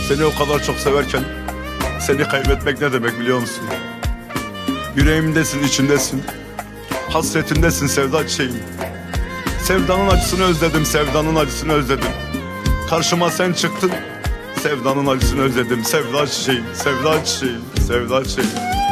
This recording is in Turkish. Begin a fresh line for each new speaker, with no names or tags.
Seni o kadar çok severken seni kaybetmek ne demek biliyor musun? Yüreğimdesin, içimdesin, hasretindesin sevda çiçeğim. Sevdanın acısını özledim, sevdanın acısını özledim. Karşıma sen çıktın, sevdanın acısını özledim. Sevda çiçeğim, sevda çiçeğim, sevda çiçeğim.